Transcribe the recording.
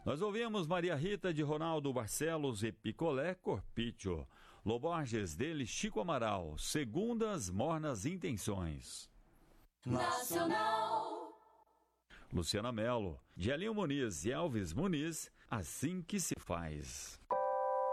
Nós ouvimos Maria Rita de Ronaldo Barcelos e Picolé Corpiccio. Loborges dele, Chico Amaral, Segundas Mornas Intenções. Nacional. Luciana Mello, de Elinho Muniz e Elvis Muniz, Assim que se faz.